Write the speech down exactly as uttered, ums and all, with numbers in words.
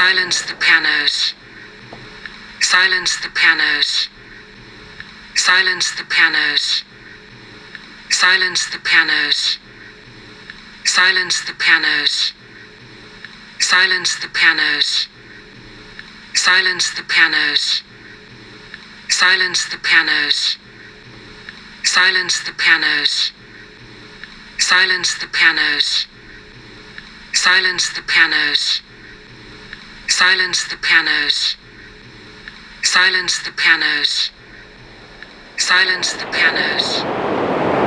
Silence the pianos. Silence the pianos. Silence the pianos. Silence the pianos. Silence the pianos. Silence the pianos. Silence the pianos. Silence the pianos. Silence the pianos. Silence the pianos. Silence the pianos. Silence the pianos. Silence the pianos. Silence the pianos.